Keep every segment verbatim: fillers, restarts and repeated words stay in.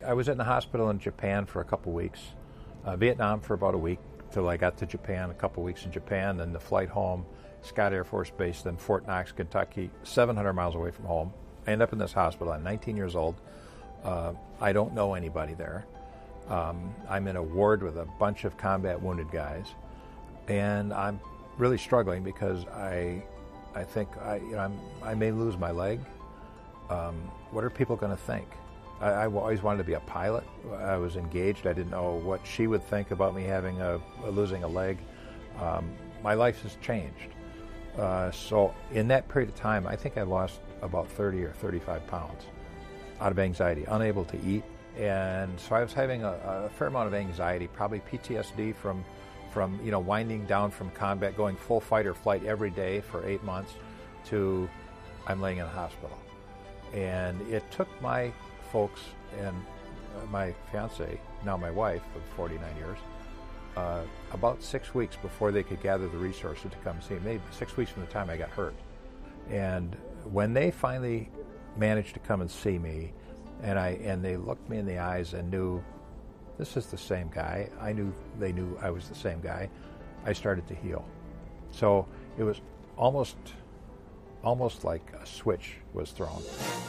I was in the hospital in Japan for a couple weeks, uh, Vietnam for about a week, till I got to Japan, a couple weeks in Japan, then the flight home, Scott Air Force Base, then Fort Knox, Kentucky, seven hundred miles away from home. I end up in this hospital. I'm nineteen years old. Uh, I don't know anybody there. Um, I'm in a ward with a bunch of combat wounded guys, and I'm really struggling because I, I think I, you know, I'm, I may lose my leg. Um, what are people going to think? I, I always wanted to be a pilot. I was engaged. I didn't know what she would think about me having a, a losing a leg. Um, my life has changed. Uh, so in that period of time, I think I lost about thirty or thirty-five pounds out of anxiety, unable to eat. And so I was having a, a fair amount of anxiety, probably P T S D from, from you know, winding down from combat, going full fight or flight every day for eight months to I'm laying in a hospital. And it took my folks and uh, my fiance, now my wife of forty-nine years, uh, about six weeks before they could gather the resources to come see me, maybe six weeks from the time I got hurt. And when they finally managed to come and see me, and I and they looked me in the eyes and knew this is the same guy. I knew they knew I was the same guy. I started to heal. So it was almost almost like a switch was thrown.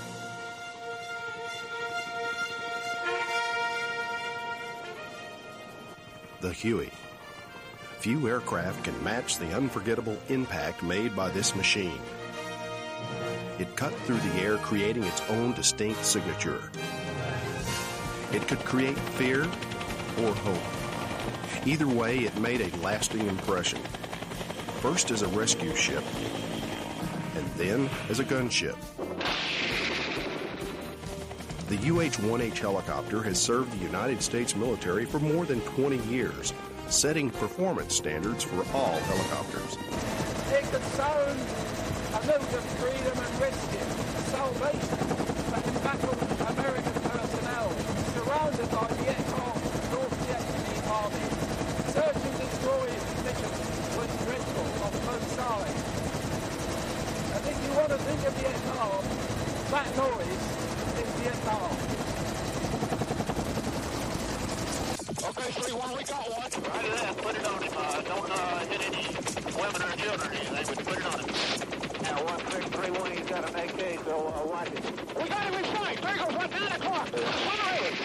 The Huey. Few aircraft can match the unforgettable impact made by this machine. It cut through the air, creating its own distinct signature. It could create fear or hope. Either way, it made a lasting impression. First as a rescue ship, and then as a gunship. The U H one H helicopter has served the United States military for more than twenty years, setting performance standards for all helicopters. It could sound a note of freedom and rescue, salvation, but embattled American personnel, surrounded by Viet Cong, North Vietnamese Army. Search and destroy mission was dreadful on both sides. And if you want to think of Vietnam, that noise is Vietnam. Okay, three one, we got one. Right there, put it on him. Uh, don't uh, hit any women or children or anything, but put it on him. Now, one six three one, he's got an A K, so uh, watch it. We got him in sight. There goes one, nine o'clock. One raise.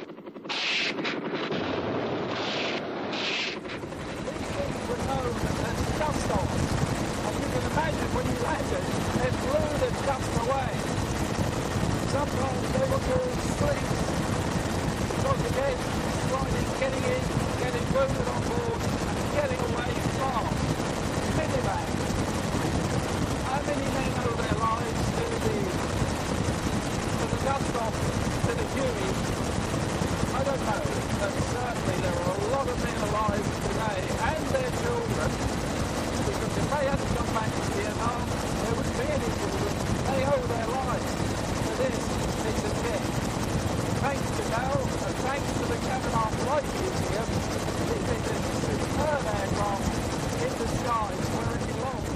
Were known as dust-offs. As you can imagine, when you landed, it blew the dust away. Sometimes they were called streaks. Because again, sliding, getting in, getting wounded on board, and getting away fast. Minivan. How many men owe their lives to the, to the dust-off, to the Huey? I don't know, but certainly there are a lot of men alive today, and their children, because if they hadn't come back to Vietnam, there wouldn't be any children. They owe their lives to this piece of kit. Thanks to Dell, and thanks to the Kavanaugh Flight Museum, this is a superb aircraft in the skies where it belongs.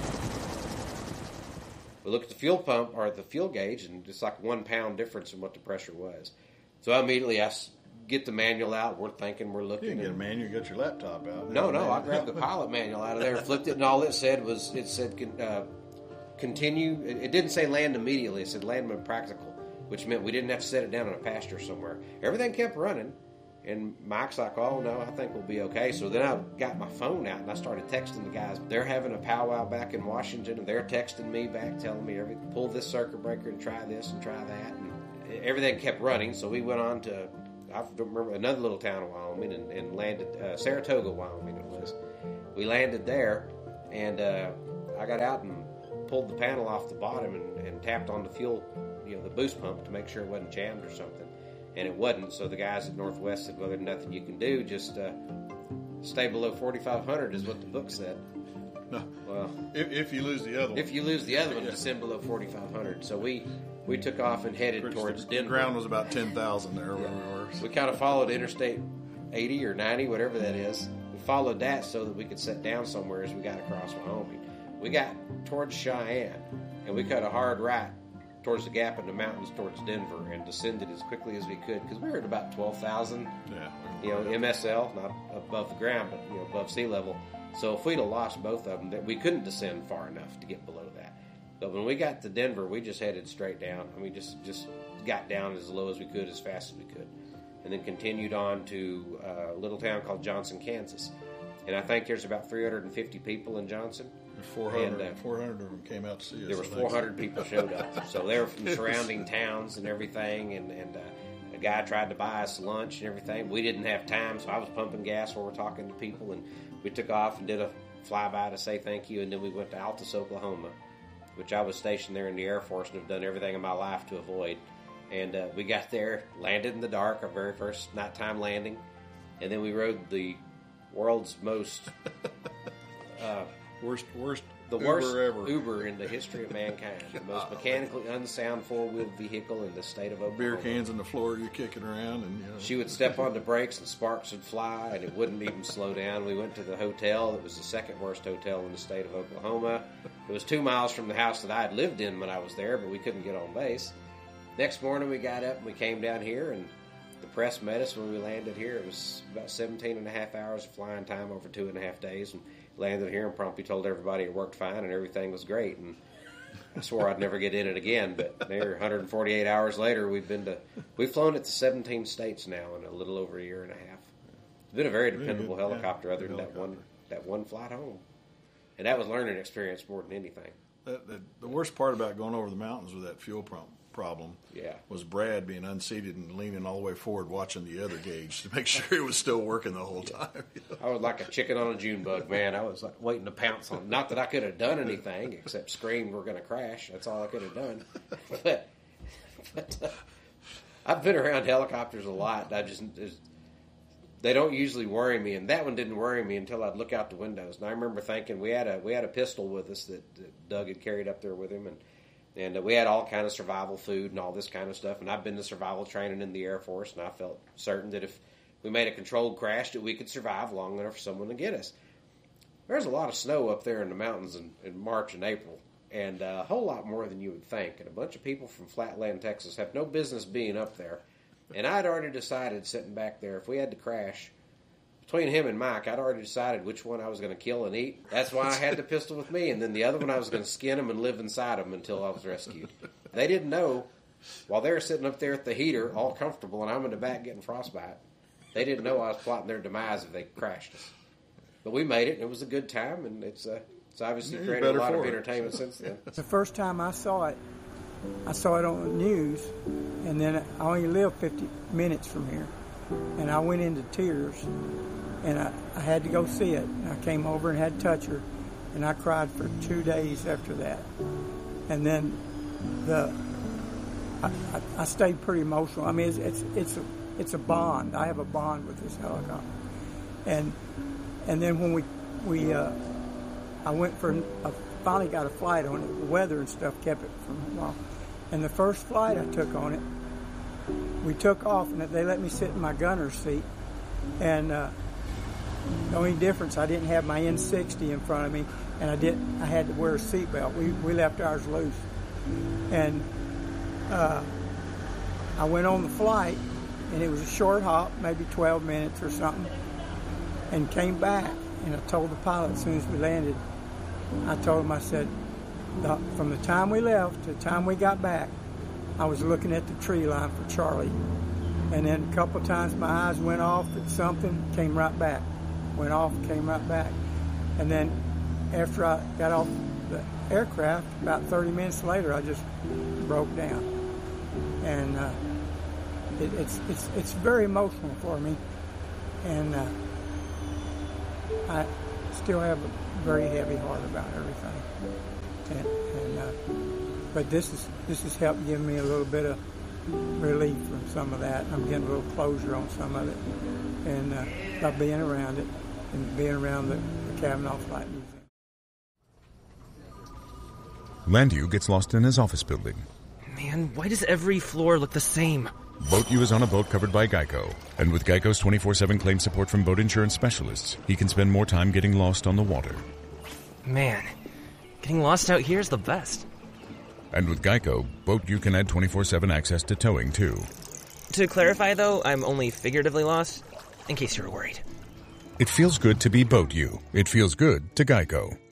We look at the fuel pump, or the fuel gauge, and it's like one pound difference in what the pressure was. So immediately I get the manual out. We're thinking, we're looking. You didn't get a manual, you got your laptop out. No, no, I grabbed the pilot manual out of there, flipped it, and all it said was, it said uh, continue. It, it didn't say land immediately. It said land when practical, which meant we didn't have to set it down in a pasture somewhere. Everything kept running, and Mike's like, oh, no, I think we'll be okay. So then I got my phone out, and I started texting the guys. They're having a powwow back in Washington, and they're texting me back, telling me, every, pull this circuit breaker and try this and try that. And everything kept running, so we went on to, I don't remember, another little town in Wyoming, and, and landed, uh, Saratoga, Wyoming it was. We landed there, and uh, I got out and pulled the panel off the bottom and, and tapped on the fuel, you know, the boost pump to make sure it wasn't jammed or something. And it wasn't, so the guys at Northwest said, well, there's nothing you can do, just uh, stay below forty-five hundred is what the book said. No. Well, if, if you lose the other one. If you lose the other one, yeah. descend below forty-five hundred. So we, we took off and headed Which towards the Denver. ground was about ten thousand there Yeah. where we were. So. We kind of followed Interstate eighty or ninety, whatever that is. We followed that so that we could set down somewhere as we got across Wyoming. We got towards Cheyenne, and we cut a hard right towards the gap in the mountains towards Denver and descended as quickly as we could because we were at about twelve thousand, Yeah. you know, M S L, not above the ground, but you know, above sea level. So if we'd have lost both of them, that we couldn't descend far enough to get below that. But when we got to Denver, we just headed straight down. I mean, just just got down as low as we could, as fast as we could, and then continued on to a little town called Johnson, Kansas. And I think there's about three hundred fifty people in Johnson. four hundred, And, uh, four hundred of them came out to see us. There were I think. four hundred people showed up. So they were from surrounding towns and everything. And, and uh, a guy tried to buy us lunch and everything. We didn't have time, so I was pumping gas while we're talking to people. And we took off and did a flyby to say thank you. And then we went to Altus, Oklahoma, which I was stationed there in the Air Force and have done everything in my life to avoid. And uh, we got there, landed in the dark, our very first nighttime landing. And then we rode the world's most... Uh, Worst, worst the Uber worst ever. Uber in the history of mankind. The most mechanically unsound four-wheel vehicle in the state of Oklahoma. Beer cans on the floor, you're kicking around, and you know. She would step on the brakes and sparks would fly, and it wouldn't even slow down. We went to the hotel. It was the second worst hotel in the state of Oklahoma. It was two miles from the house that I had lived in when I was there, but we couldn't get on base. Next morning we got up and we came down here, and the press met us when we landed here. It was about seventeen and a half hours of flying time over two and a half days, and landed here and promptly told everybody it worked fine and everything was great. And I swore I'd never get in it again, but there, one hundred forty-eight hours later, we've been to, we've flown it to seventeen states now in a little over a year and a half. It's been a very dependable good, yeah, helicopter, other good than that one, helicopter. that one flight home. And that was learning experience more than anything. That, that, the worst part about going over the mountains with that fuel problem, problem Yeah. was Brad being unseated and leaning all the way forward watching the other gauge to make sure it was still working the whole time. you know? I was like a chicken on a June bug, man. I was like waiting to pounce on. Not that I could have done anything except scream we're going to crash. That's all I could have done. but but uh, I've been around helicopters a lot. I just they don't usually worry me, and that one didn't worry me until I'd look out the windows. And I remember thinking we had a we had a pistol with us that, that Doug had carried up there with him, and and uh, we had all kind of survival food and all this kind of stuff. And I've been to survival training in the Air Force, and I felt certain that if we made a controlled crash, that we could survive long enough for someone to get us. There's a lot of snow up there in the mountains in, in March and April, and uh, a whole lot more than you would think. And a bunch of people from Flatland, Texas, have no business being up there. And I'd already decided, sitting back there, if we had to crash, between him and Mike, I'd already decided which one I was going to kill and eat. That's why I had the pistol with me. And then the other one, I was going to skin him and live inside him until I was rescued. They didn't know, while they were sitting up there at the heater, all comfortable, and I'm in the back getting frostbite, they didn't know I was plotting their demise if they crashed us. But we made it, and it was a good time, and it's uh, it's obviously Yeah, created a better lot of for it. entertainment since then. The first time I saw it, I saw it on the news, and then I only live fifty minutes from here, and I went into tears, and I, I had to go see it. And I came over and had to touch her, and I cried for two days after that. And then the I, I, I stayed pretty emotional. I mean, it's it's it's a, it's a bond. I have a bond with this helicopter, and and then when we we uh, I went for a, finally got a flight on it. The weather and stuff kept it from a while. And the first flight I took on it, we took off, and they let me sit in my gunner's seat. And uh, the only difference, I didn't have my N sixty in front of me, and I didn't. I had to wear a seatbelt. We we left ours loose, and uh, I went on the flight, and it was a short hop, maybe twelve minutes or something, and came back. And I told the pilot as soon as we landed, I told him, I said, the, from the time we left to the time we got back, I was looking at the tree line for Charlie. And then a couple of times my eyes went off at something, came right back. Went off, came right back. And then after I got off the aircraft, about thirty minutes later, I just broke down. And uh, it, it's it's it's very emotional for me. And uh, I still have a very heavy heart about everything. And, and uh, but this is this has helped give me a little bit of relief from some of that. I'm getting a little closure on some of it, and uh, by being around it and being around the, the Kavanaugh Flight Museum. Landew gets lost in his office building. Man, why does every floor look the same? BoatU is on a boat covered by Geico, and with Geico's twenty-four seven claim support from boat insurance specialists, he can spend more time getting lost on the water. Man, getting lost out here is the best. And with Geico, Boat U can add twenty-four seven access to towing, too. To clarify, though, I'm only figuratively lost, in case you were worried. It feels good to be Boat U. It feels good to Geico.